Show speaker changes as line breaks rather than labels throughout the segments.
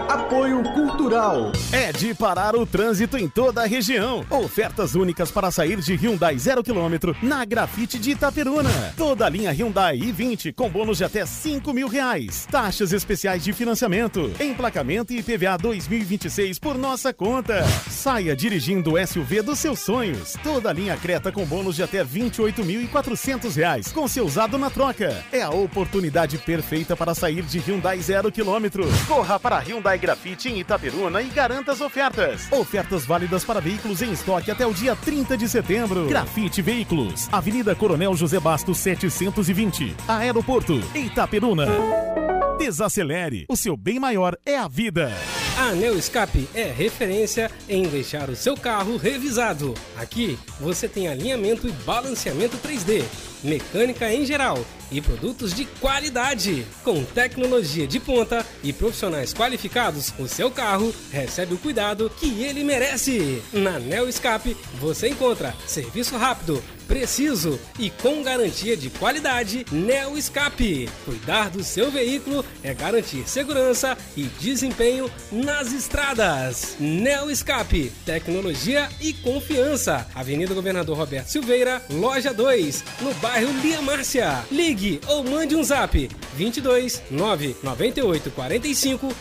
Apoio Cultural.
É de parar o trânsito em toda a região. Ofertas únicas para sair de Hyundai 0 km na Grafite de Itaperuna. Toda a linha Hyundai i20 com bônus de até R$5.000. Taxas especiais de financiamento, emplacamento e IPVA 2026 por nossa conta. Saia dirigindo o SUV dos seus sonhos. Toda a linha Creta com bônus de até R$28.400 com seu usado na troca. É a oportunidade perfeita para sair de Hyundai 0 km. Corra para Hyundai Grafite em Itaperuna e garanta as ofertas. Ofertas válidas para veículos em estoque até o dia 30 de setembro. Grafite Veículos, Avenida Coronel José Bastos 720, Aeroporto, Itaperuna. Desacelere, o seu bem maior é a vida.
A Neo Escape é referência em deixar o seu carro revisado. Aqui você tem alinhamento e balanceamento 3D, mecânica em geral e produtos de qualidade. Com tecnologia de ponta e profissionais qualificados, o seu carro recebe o cuidado que ele merece. Na Neo Escape você encontra serviço rápido, preciso e com garantia de qualidade. Neo Escape. Cuidar do seu veículo é garantir segurança e desempenho nas estradas. Neo Escape. Tecnologia e confiança. Avenida Governador Roberto Silveira, loja 2, no bairro Lia Márcia. Ligue ou mande um zap 22 998 45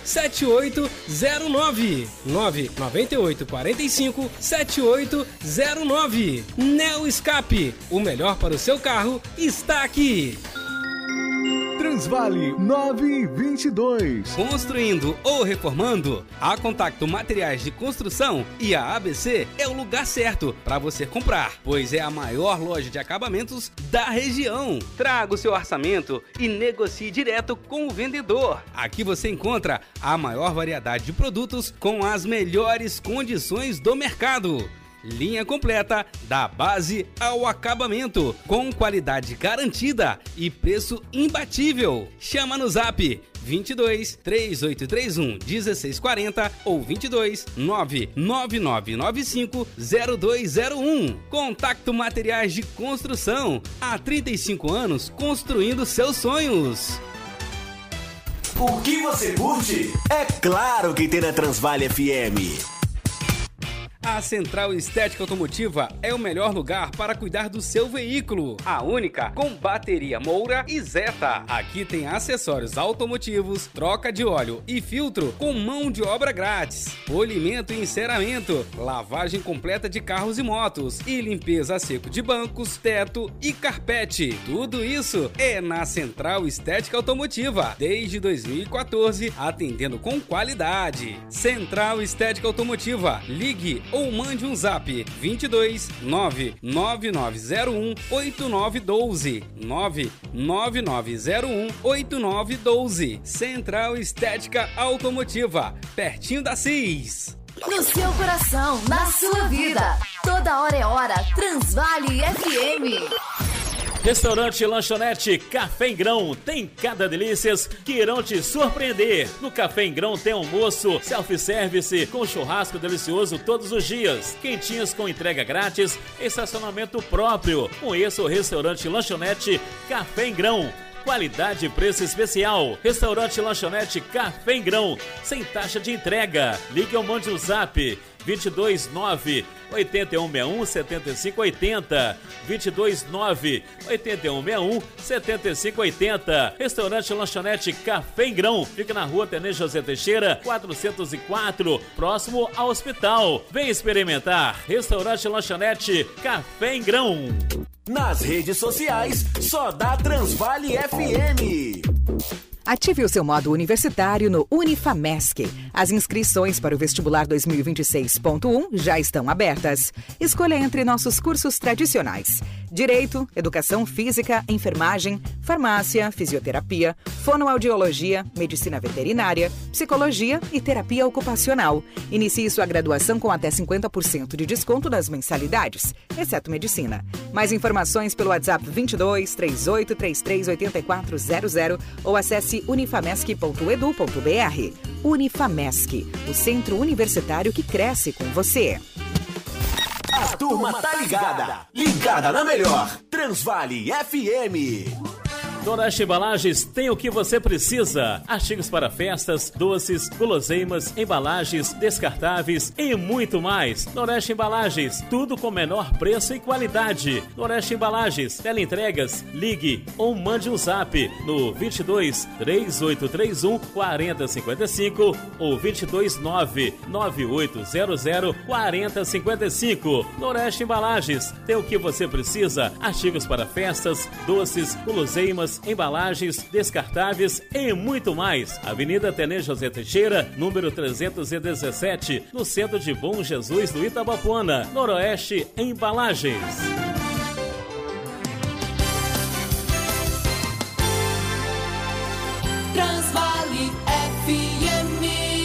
7809 998 45 7809. Neo Escape. O melhor para o seu carro está aqui.
Transvale 922.
Construindo ou reformando? A Contacto Materiais de Construção e a ABC é o lugar certo para você comprar, pois é a maior loja de acabamentos da região. Traga o seu orçamento e negocie direto com o vendedor. Aqui você encontra a maior variedade de produtos com as melhores condições do mercado. Linha completa da base ao acabamento, com qualidade garantida e preço imbatível. Chama no zap 22 3831 1640 ou 22 99995 0201. Contacto Materiais de Construção. Há 35 anos construindo seus sonhos.
O que você curte? É claro que tem na Transvale FM.
A Central Estética Automotiva é o melhor lugar para cuidar do seu veículo. A única com bateria Moura e Zeta. Aqui tem acessórios automotivos, troca de óleo e filtro com mão de obra grátis, polimento e enceramento, lavagem completa de carros e motos e limpeza a seco de bancos, teto e carpete. Tudo isso é na Central Estética Automotiva, desde 2014, atendendo com qualidade. Central Estética Automotiva. Ligue ou mande um zap 22 99901 8912 99901 8912. Central Estética Automotiva, pertinho da CIS.
No seu coração, na sua vida, toda hora é hora. Transvale FM.
Restaurante Lanchonete Café em Grão tem cada delícias que irão te surpreender. No Café em Grão tem almoço, self-service com churrasco delicioso todos os dias, quentinhas com entrega grátis, estacionamento próprio. Conheça o Restaurante Lanchonete Café em Grão. Qualidade e preço especial. Restaurante Lanchonete Café em Grão, sem taxa de entrega. Ligue ou mande o zap 229 8161 7580 229 8161 7580. Restaurante Lanchonete Café em Grão fica na rua Tenente José Teixeira 404, próximo ao hospital. Vem experimentar. Restaurante Lanchonete Café em Grão.
Nas redes sociais, só dá Transvale FM.
Ative o seu modo universitário no Unifamesc. As inscrições para o vestibular 2026.1 já estão abertas. Escolha entre nossos cursos tradicionais: Direito, Educação Física, Enfermagem, Farmácia, Fisioterapia, Fonoaudiologia, Medicina Veterinária, Psicologia e Terapia Ocupacional. Inicie sua graduação com até 50% de desconto nas mensalidades, exceto Medicina. Mais informações pelo WhatsApp 22 38 33 8400 ou acesse unifamesc.edu.br. Unifamesc, o centro universitário que cresce com você.
A turma tá ligada, ligada na melhor, Transvale FM.
Noroeste Embalagens tem o que você precisa. Artigos para festas, doces, guloseimas, embalagens, descartáveis e muito mais. Noroeste Embalagens, tudo com menor preço e qualidade. Noroeste Embalagens, teleentregas, ligue ou mande um zap no 22 3831 4055 ou 229 9800 4055. Noroeste Embalagens, tem o que você precisa. Artigos para festas, doces, guloseimas, embalagens, descartáveis e muito mais. Avenida Tenente José Teixeira, número 317, no centro de Bom Jesus, do Itabapuana. Noroeste Embalagens.
Transvale FM.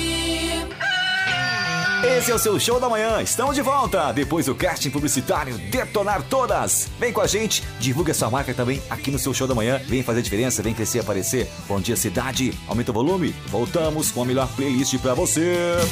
Esse é o seu Show da Manhã. Estamos de volta depois do casting publicitário Detonar Todas. Vem com a gente, divulgue a sua marca também aqui no seu Show da Manhã. Vem fazer diferença, vem crescer e aparecer. Bom dia, cidade. Aumenta o volume. Voltamos com a melhor playlist pra você.